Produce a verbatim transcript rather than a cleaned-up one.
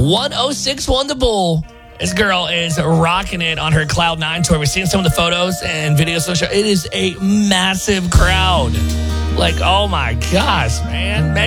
one oh six one The Bull. This girl is rocking it on her Cloud nine tour. We've seen some of the photos and videos. So it is a massive crowd. Like, oh my gosh, man. Megan